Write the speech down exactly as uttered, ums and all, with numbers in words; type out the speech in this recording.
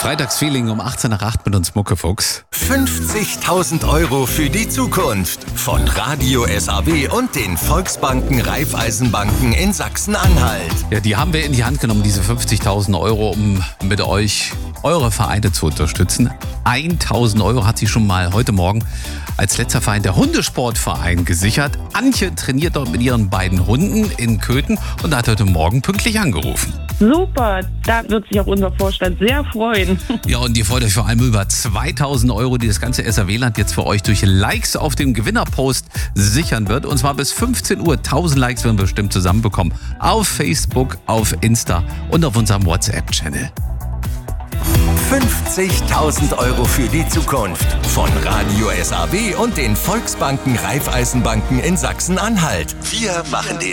Freitagsfeeling um achtzehn nach acht mit uns Muckefuchs. fünfzigtausend Euro für die Zukunft von Radio S A W und den Volksbanken Raiffeisenbanken in Sachsen-Anhalt. Ja, die haben wir in die Hand genommen, diese fünfzigtausend Euro, um mit euch eure Vereine zu unterstützen. tausend Euro hat sie schon mal heute Morgen als letzter Verein der Hundesportverein gesichert. Antje trainiert dort mit ihren beiden Hunden in Köthen und hat heute Morgen pünktlich angerufen. Super, da wird sich auch unser Vorstand sehr freuen. Ja, und ihr freut euch vor allem über zweitausend Euro, die das ganze S A W-Land jetzt für euch durch Likes auf dem Gewinnerpost sichern wird. Und zwar bis fünfzehn Uhr. tausend Likes werden wir bestimmt zusammenbekommen. Auf Facebook, auf Insta und auf unserem WhatsApp-Channel. fünfzigtausend Euro für die Zukunft von Radio S A W und den Volksbanken Raiffeisenbanken in Sachsen-Anhalt. Wir machen den